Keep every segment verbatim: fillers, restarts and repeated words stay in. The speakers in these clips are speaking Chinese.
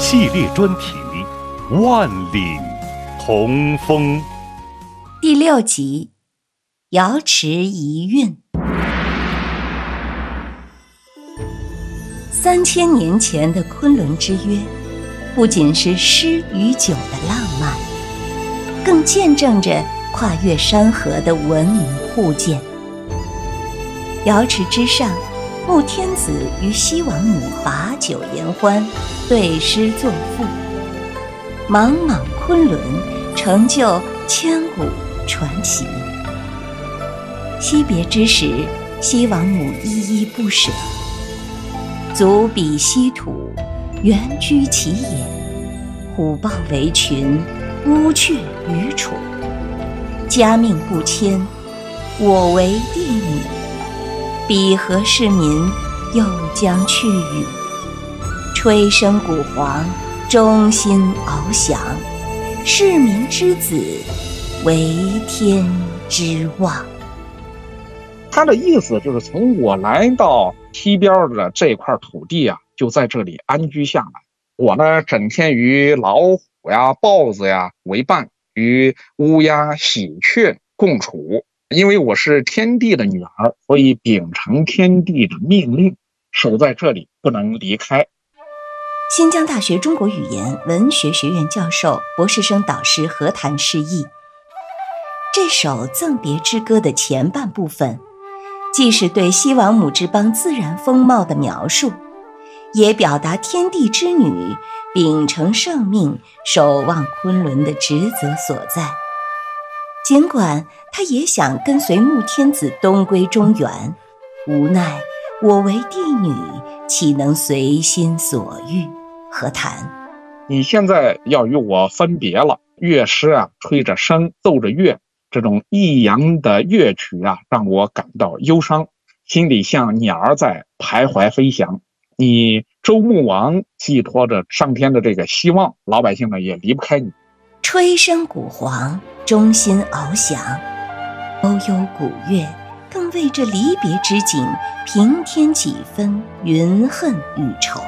系列专题《万里同风》 第六集《瑶池遗韵》。三千年前的昆仑之约，不仅是诗与酒的浪漫，更见证着跨越山河的文明互鉴。瑶池之上，穆天子与西王母把酒言欢，对诗作赋，莽莽昆仑成就千古传奇。惜别之时，西王母依依不舍，足彼西土，原居其野，虎豹为群，乌鹊于楚。家命不迁，我为帝女，彼何世民又将去矣？吹笙鼓簧，衷心翱翔，市民之子，为天之望。 他的意思就是从我来到西边的这块土地啊，就在这里安居下来。我呢，整天与老虎呀、豹子呀为伴，与乌鸦、喜鹊共处。因为我是天帝的女儿，所以秉承天帝的命令，守在这里不能离开。 新疆大学中国语言文学学院教授、博士生导师何谈释义。这首《赠别之歌》的前半部分，既是对西王母之邦自然风貌的描述，也表达天地之女秉承圣命守望昆仑的职责所在。尽管他也想跟随穆天子东归中原，无奈我为帝女，岂能随心所欲？何谈？ 你现在要与我分别了，乐师啊，吹着笙，奏着乐，这种抑扬的乐曲啊，让我感到忧伤，心里像鸟儿在徘徊飞翔。你周穆王寄托着上天的这个希望，老百姓呢也离不开你。 吹笙鼓簧，衷心翱翔，悠悠鼓乐，更为这离别之景平添几分云恨与愁。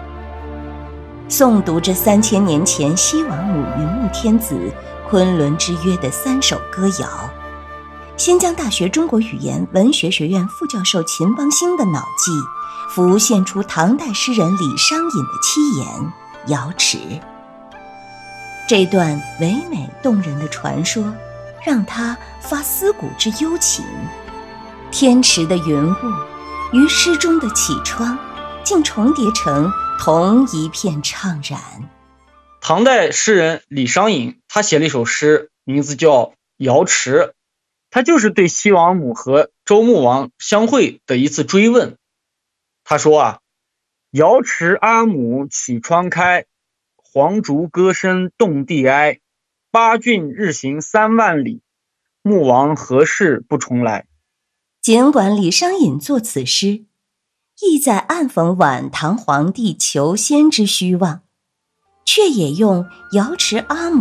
诵读这三千年前西王母与穆天子昆仑之约的三首歌谣，新疆大学中国语言文学学院副教授秦邦兴的脑际浮现出唐代诗人李商隐的七言《瑶池》。这段唯美动人的传说，让他发思古之幽情。天池的云雾与诗中的绮窗，竟重叠成同一片怅然。 唐代诗人李商隐，他写了一首诗，名字叫《瑶池》，他就是对西王母和周穆王相会的一次追问。他说啊，瑶池阿母绮窗开，黄竹歌声动地哀。八骏日行三万里，穆王何事不重来？ 尽管李商隐作此诗，意在暗讽晚唐皇帝求仙之虚妄，却也用瑶池阿母